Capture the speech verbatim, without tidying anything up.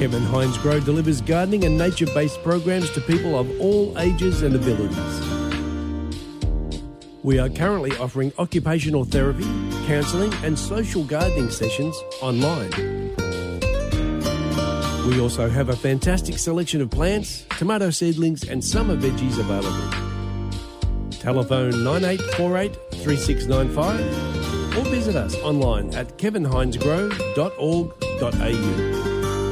Kevin Hines Grow delivers gardening and nature-based programs to people of all ages and abilities. We are currently offering occupational therapy, counselling and social gardening sessions online. We also have a fantastic selection of plants, tomato seedlings and summer veggies available. Telephone nine eight four eight, three six nine five or visit us online at kevin hines grow dot org dot a u.